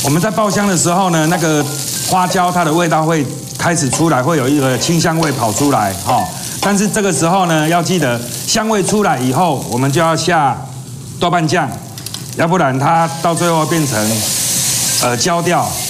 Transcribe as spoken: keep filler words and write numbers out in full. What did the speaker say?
我们在爆香的时候呢，那个花椒它的味道会开始出来，会有一个清香味跑出来哈。但是这个时候呢，要记得香味出来以后，我们就要下豆瓣酱，要不然它到最后变成呃焦掉。